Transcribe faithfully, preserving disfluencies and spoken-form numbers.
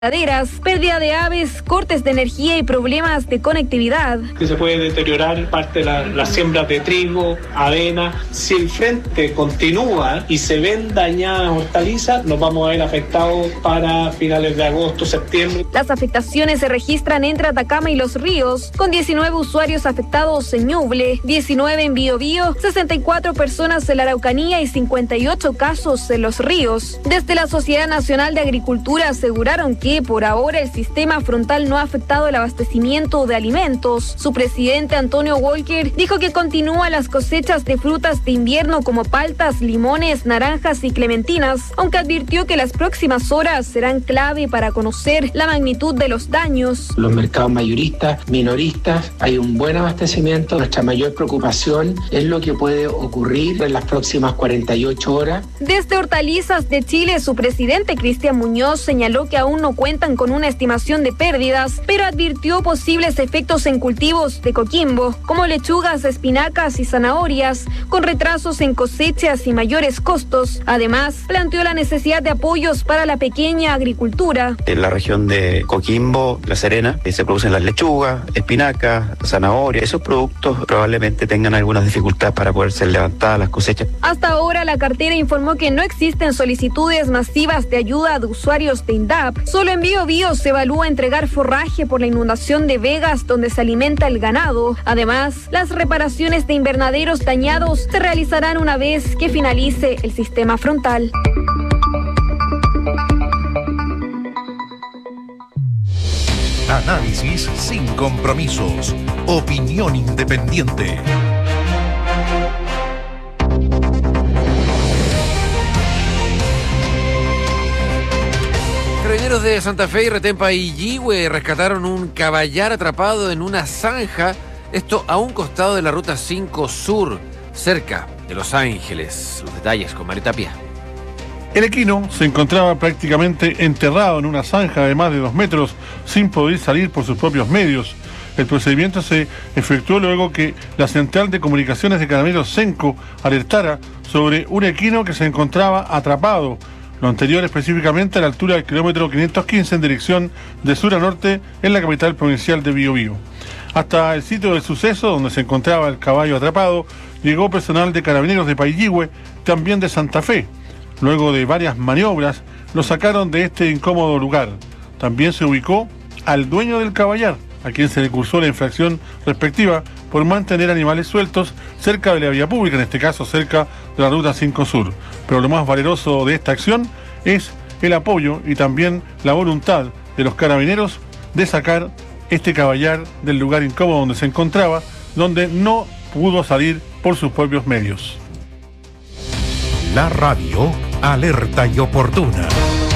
ganaderas, pérdida de aves, cortes de energía y problemas de conectividad. Que se puede deteriorar parte de la, las siembras de trigo, avena. Si el frente continúa y se ven dañadas hortalizas, nos vamos a ver afectados para finales de agosto, septiembre. Las afectaciones se registran entre Atacama y Los Ríos, con diecinueve usuarios afectados en Ñuble, diecinueve en Biobío, sesenta y cuatro personas en la Araucanía y cincuenta y ocho casos en Los Ríos. Desde la Sociedad Nacional de Agricultura aseguraron que por ahora el sistema frontal no ha afectado el abastecimiento de alimentos. Su presidente Antonio Walker dijo que continúan las cosechas de frutas de invierno como paltas, limones, naranjas y clementinas, aunque advirtió que las próximas horas serán clave para conocer la magnitud de los daños. Los mercados mayoristas, minoristas, hay un buen abastecimiento. Nuestra mayor preocupación es lo que puede ocurrir en las próximas cuarenta y ocho horas. Desde Hortalizas de Chile, su presidente Cristian Muñoz señaló que aún no cuentan con una estimación de pérdidas, pero advirtió posibles efectos en cultivos de Coquimbo, como lechugas, espinacas y zanahorias, con retrasos en cosechas y mayores costos. Además, planteó la necesidad de apoyos para la pequeña agricultura. En la región de Coquimbo, La Serena, se producen las lechugas, espinacas, zanahorias. Esos productos probablemente tengan algunas dificultades para poder ser levantadas las cosechas. Hasta ahora, la cartera informó que no existen solicitudes masivas de ayuda de usuarios de INDAP. Solo en Biobío se evalúa entregar forraje por la inundación de vegas donde se alimenta el ganado. Además, las reparaciones de invernaderos dañados se realizarán una vez que finalice el sistema frontal. Análisis sin compromisos. Opinión independiente. Carabineros de Santa Fe y Retempa y Yihue rescataron un caballar atrapado en una zanja, esto a un costado de la Ruta cinco Sur, cerca de Los Ángeles. Los detalles con Mario Tapia. El equino se encontraba prácticamente enterrado en una zanja de más de dos metros, sin poder salir por sus propios medios. El procedimiento se efectuó luego que la Central de Comunicaciones de Carabineros Senco alertara sobre un equino que se encontraba atrapado. Lo anterior específicamente a la altura del kilómetro quinientos quince en dirección de sur a norte en la capital provincial de Biobío. Hasta el sitio del suceso, donde se encontraba el caballo atrapado, llegó personal de Carabineros de Paiyihue, también de Santa Fe. Luego de varias maniobras, lo sacaron de este incómodo lugar. También se ubicó al dueño del caballar, a quien se le cursó la infracción respectiva por mantener animales sueltos cerca de la vía pública, en este caso cerca de la Ruta cinco Sur. Pero lo más valeroso de esta acción es el apoyo y también la voluntad de los carabineros de sacar este caballar del lugar incómodo donde se encontraba, donde no pudo salir por sus propios medios. La radio alerta y oportuna.